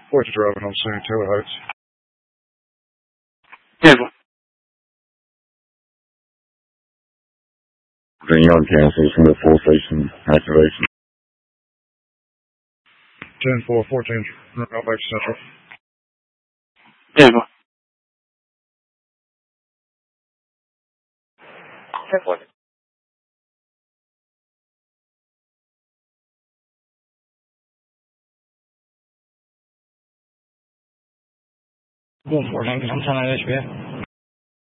What you driving on San Antonio Heights? Table. The Young cancels from the full station activation. 10-4-14, Outback Central. Table. 10-4. Going for it, I'm trying to HBA.